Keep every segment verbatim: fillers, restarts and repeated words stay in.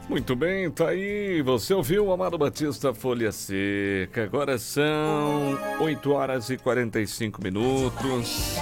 Muito bem, tá aí. Você ouviu o Amado Batista Folha Seca. Agora são oito horas e quarenta e cinco minutos.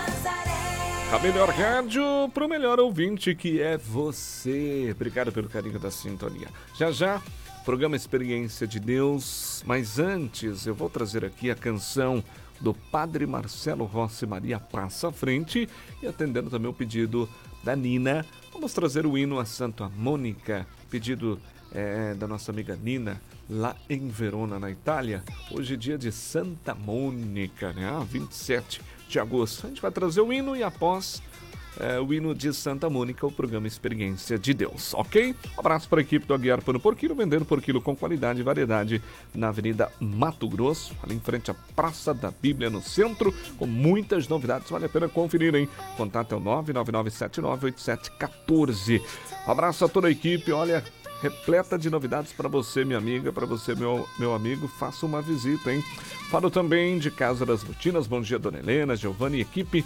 A melhor rádio pro melhor ouvinte, que é você. Obrigado pelo carinho da sintonia. Já já, programa Experiência de Deus. Mas antes, eu vou trazer aqui a canção do Padre Marcelo Rossi Maria Passa à Frente. E atendendo também o pedido da Nina, vamos trazer o hino a Santa Mônica. Pedido é, da nossa amiga Nina, lá em Verona, na Itália. Hoje é dia de Santa Mônica, né? Ah, vinte e sete de agosto. A gente vai trazer o hino e após é, o hino de Santa Mônica, o programa Experiência de Deus, ok? Um abraço para a equipe do Aguiar Pano por Quilo, vendendo por quilo com qualidade e variedade na Avenida Mato Grosso, ali em frente à Praça da Bíblia, no centro, com muitas novidades. Vale a pena conferir, hein? Contato é o nove nove nove sete nove oito sete um quatro. Um abraço a toda a equipe, olha, repleta de novidades para você, minha amiga, para você, meu, meu amigo. Faça uma visita, hein? Falo também de Casa das Botinas. Bom dia, Dona Helena, Giovanni e equipe.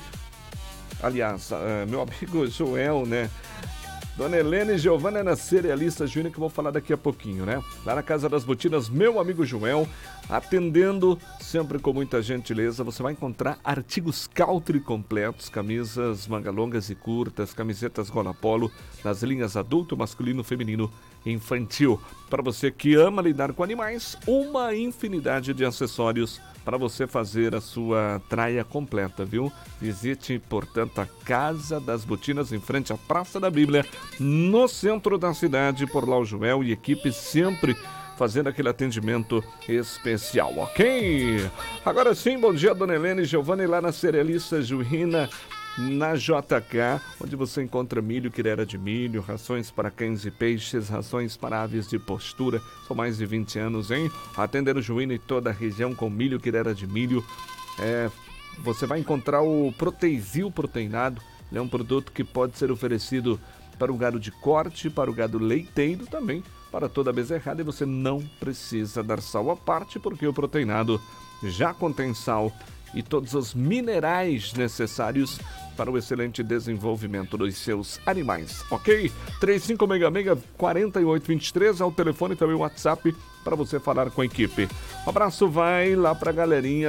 Aliás, uh, meu amigo Joel, né? Dona Helena e Giovana na Cerealista Júnior, que eu vou falar daqui a pouquinho, né? Lá na Casa das Botinas, meu amigo Joel, atendendo sempre com muita gentileza. Você vai encontrar artigos Caltri completos, camisas manga longas e curtas, camisetas gola polo, nas linhas adulto, masculino, feminino e infantil. Para você que ama lidar com animais, uma infinidade de acessórios para você fazer a sua traia completa, viu? Visite, portanto, a Casa das Botinas, em frente à Praça da Bíblia, no centro da cidade. Por lá o Joel e equipe sempre fazendo aquele atendimento especial, ok? Agora sim, bom dia, Dona Helena e Giovanni, lá na Cerealista Juína, na J K, onde você encontra milho, quirera de milho, rações para cães e peixes, rações para aves de postura. São mais de vinte anos, hein? Atendendo Juína e toda a região com milho, quirera de milho. É, você vai encontrar o Proteizil proteinado. Ele é um produto que pode ser oferecido para o gado de corte, para o gado leiteiro também, para toda a bezerrada. E você não precisa dar sal à parte, porque o proteinado já contém sal e todos os minerais necessários para o excelente desenvolvimento dos seus animais, ok? três cinco seis seis, quatro oito dois três ao telefone, também o WhatsApp para você falar com a equipe. Um abraço vai lá para a galerinha